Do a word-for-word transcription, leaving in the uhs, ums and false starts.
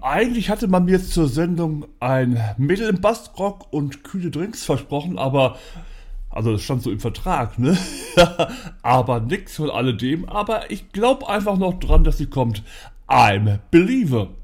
eigentlich hatte man mir jetzt zur Sendung ein Mädel im Bastrock und kühle Drinks versprochen, aber, also das stand so im Vertrag, ne? Aber nix von alledem, aber ich glaube einfach noch dran, dass sie kommt. I'm a Believer.